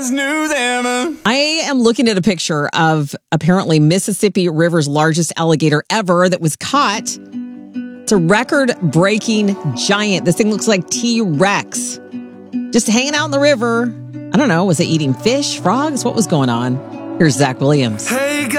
best news ever. I am looking at a picture of apparently Mississippi River's largest alligator ever that was caught. It's a record-breaking giant. This thing looks like T-Rex. Just hanging out in the river. I don't know. Was it eating fish, frogs? What was going on? Here's Zach Williams. Hey,